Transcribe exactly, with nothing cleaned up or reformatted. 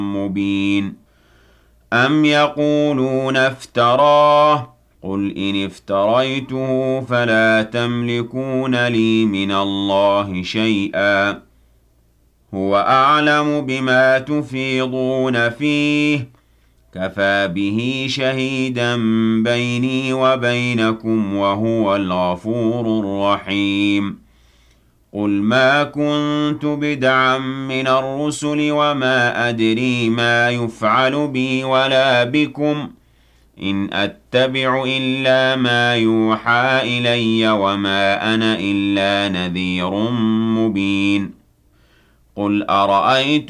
مبين أم يقولون افتراه قل إن افتريته فلا تملكون لي من الله شيئا هو أعلم بما تفيضون فيه كفى به شهيدا بيني وبينكم وهو الغفور الرحيم قل ما كنت بدعا من الرسل وما أدري ما يفعل بي ولا بكم إن أتبع إلا ما يوحى إلي وما أنا إلا نذير مبين قل أرأيتم